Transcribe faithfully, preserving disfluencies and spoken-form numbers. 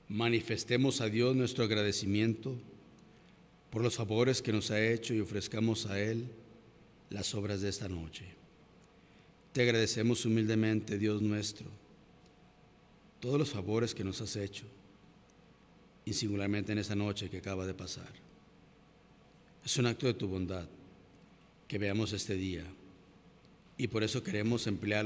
manifestemos a Dios nuestro agradecimiento por los favores que nos ha hecho y ofrezcamos a Él las obras de esta noche. Te agradecemos humildemente, Dios nuestro, todos los favores que nos has hecho, y singularmente en esta noche que acaba de pasar. Es un acto de tu bondad que veamos este día, y por eso queremos emplearlo